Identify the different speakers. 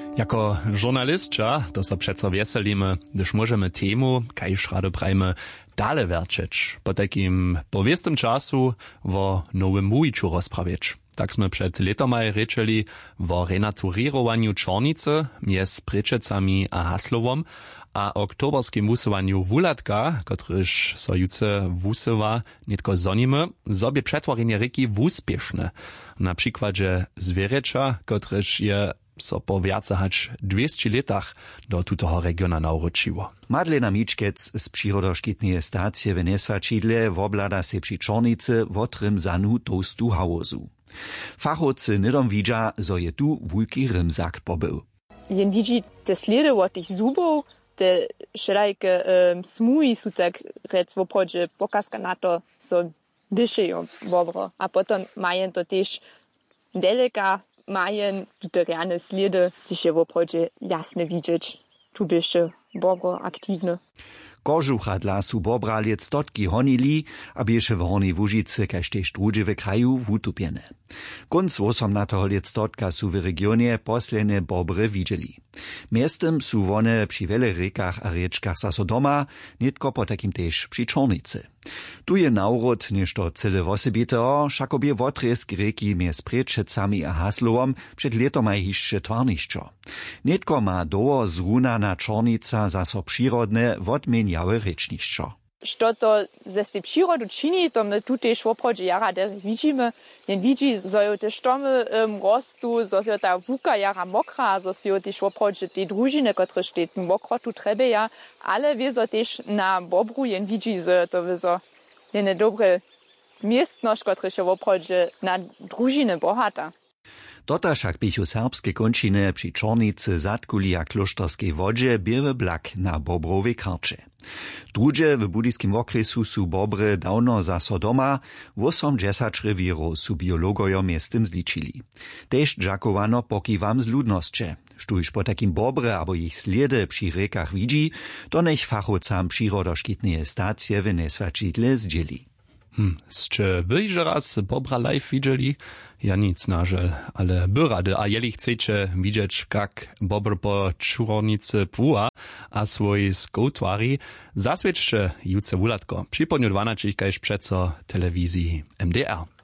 Speaker 1: Jako žurnalistka to so přeco wieselimy, gdyż możemy temu, kajż rado prajmy, dale werczyć, po takim powiestym czasu wo nowym mujiczu rozprawić. Tak sme przed letomaj rečeli o renaturírowaniu Čornice mjez Prečecami a Haslowom a oktoberskim wusowaniu Wulatka, kotryż so juce wusowa nitko zonimy, sobie przetworzenie reki wuspieszne. Na przykładzie Zwierecza, kotryż je so po viace hač 200 letach do tutoho regiona nauročiło.
Speaker 2: Madlena Mičkec z Přírodoškitneje stacije v Nesvačidle woblada se při Čornice wotrym zanu tostu hawozu. Fachowcy nidom widza, zo je tu wulki rymzak pobył.
Speaker 3: Jen widzi te sliedy od tych zubów, te szerajke smuji są tak rec w obchodzie pokazka na to, co byszeją dobro. A potem mają to też daleka, mają te reane sliedy, gdyż je w obchodzie jasne widzieć, tu bysze dobro aktywne.
Speaker 2: Kožucha dla su bobrali stotki honili, a bieše w Hornej Łužice kaž tež druže w kraju wutupjene. Konc 18. stotka su w regionie poslene bobre widzieli. Miestem su one przy wiele rekach a riečkach zaso doma, nitko po takim tež przy Čornice. Tu je naurod nešto cele wosebiteo, šakobie wotresk reki mjez Prečecami a Haslowom před letomaj hišće tvarnišćo. Nitko ma doło zrunana Čornica zaso przyrodne wotmenjawe rečnišćo.
Speaker 3: Što to ze tej przyrody czyni, to my tutaj w obchodzie jara widzimy. Nie widzi, że te sztomy rostu, że ta wuka jara mokra, że też w obchodzie te drużyny, które sztej mokro tu trzeba ja, ale wieso też na bobru jen widzi, że to wieso nie dobre miestność, które się w obchodzie na drużyny bohata.
Speaker 2: Tota však pichu serbske končine przy Čornice zatkuli a kloštorskej wodzie biewe blak na bobrowej karcze. Drugie w budyskim okresu su bobre dawno zaso doma, 80 rewirów su biologojo miestem zličili. Tež dżakowano pokiwam z ludnosće. Štuž po takim bobre abo ich sliede przy rekach widzi, to nech fachowcam Přírodoškitneje stacije w Nesvačidle zdzieli.
Speaker 1: Sče wy że raz bobra live widzieli? Ja nic nażel, ale by rady, a jeli chcecie widzieć, jak bobr po Čornicy płua, a swój skoutwari, zaswiedźcie juce wulatko. Przy poniu 12 kajż przeco telewizji MDR.